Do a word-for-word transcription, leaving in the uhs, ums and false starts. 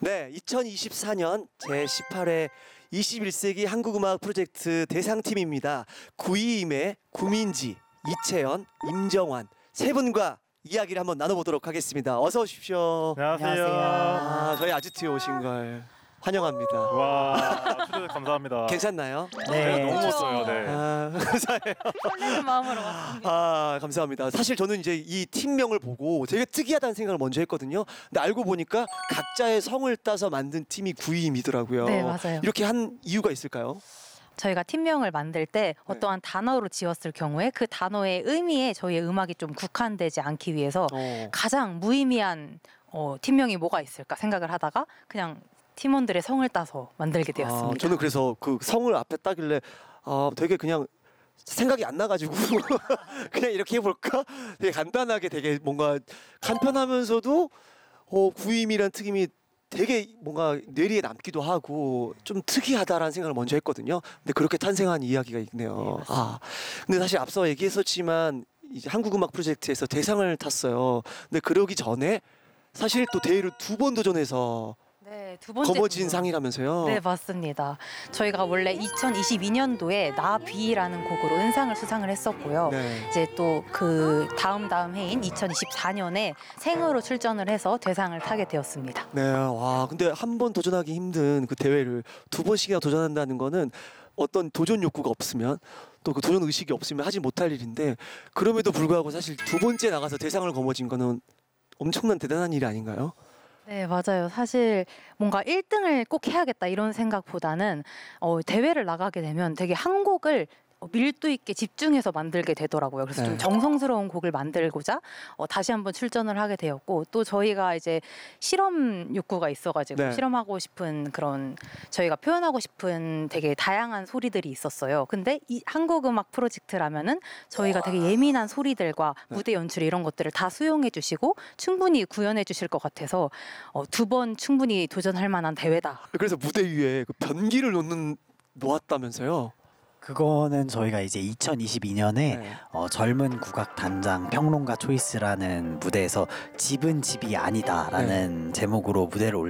네, 이천이십사 년 제십팔 회 이십일 세기 한국음악 프로젝트 대상팀입니다. 구이임의 구민지, 이채연, 임정환 세 분과 이야기를 한번 나눠보도록 하겠습니다. 어서 오십시오. 안녕하세요. 아, 저희 아지트에 오신 걸 환영합니다. 와, 초대 감사합니다. 괜찮나요? 네, 네. 너무 멋져요. 네. 아, 감사해요. 설레는 마음으로 왔습니다. 아, 감사합니다. 사실 저는 이제 이 팀명을 보고 되게 특이하다는 생각을 먼저 했거든요. 근데 알고 보니까 각자의 성을 따서 만든 팀이 구이임이더라고요. 네, 맞아요. 이렇게 한 이유가 있을까요? 저희가 팀명을 만들 때 어떠한 단어로 지었을 경우에 그 단어의 의미에 저희의 음악이 좀 국한되지 않기 위해서 어. 가장 무의미한 어, 팀명이 뭐가 있을까 생각을 하다가 그냥 팀원들의 성을 따서 만들게 되었습니다. 아, 저는 그래서 그 성을 앞에 따길래 아, 되게 그냥 생각이 안 나가지고 그냥 이렇게 해볼까? 되게 간단하게 되게 뭔가 간편하면서도 어, 구임이란 특임이 되게 뭔가 뇌리에 남기도 하고 좀 특이하다라는 생각을 먼저 했거든요. 근데 그렇게 탄생한 이야기가 있네요. 아, 근데 사실 앞서 얘기했었지만 이제 한국음악 프로젝트에서 대상을 탔어요. 근데 그러기 전에 사실 또 대회를 두 번 도전해서 네, 두 번째 거머쥔 부분. 상이라면서요. 네, 맞습니다. 저희가 원래 이천이십이 년도에 나비라는 곡으로 은상을 수상을 했었고요. 네. 이제 또 그 다음 다음 해인 이천이십사 년에 생으로 출전을 해서 대상을 타게 되었습니다. 네, 와, 근데 한 번 도전하기 힘든 그 대회를 두 번씩이나 도전한다는 거는 어떤 도전 욕구가 없으면 또 그 도전 의식이 없으면 하지 못할 일인데 그럼에도 불구하고 사실 두 번째 나가서 대상을 거머쥔 거는 엄청난 대단한 일이 아닌가요? 네, 맞아요. 사실 뭔가 일 등을 꼭 해야겠다 이런 생각보다는 어, 대회를 나가게 되면 되게 한 곡을 어, 밀도 있게 집중해서 만들게 되더라고요. 그래서 네. 좀 정성스러운 곡을 만들고자 어, 다시 한번 출전을 하게 되었고 또 저희가 이제 실험 욕구가 있어가지고 네. 실험하고 싶은 그런 저희가 표현하고 싶은 되게 다양한 소리들이 있었어요. 근데 이 한국음악 프로젝트라면은 저희가 되게 예민한 소리들과 네. 무대 연출 이런 것들을 다 수용해 주시고 충분히 구현해 주실 것 같아서 어, 두 번 충분히 도전할 만한 대회다. 그래서 무대 위에 그 변기를 놓는 놓았다면서요? 그거는 저희가 이제 이천이십이 년에 네. 어, 젊은 국악 단장 평론가 초이스라는 무대에서 집은 집이 아니다라는 제목으로 무대를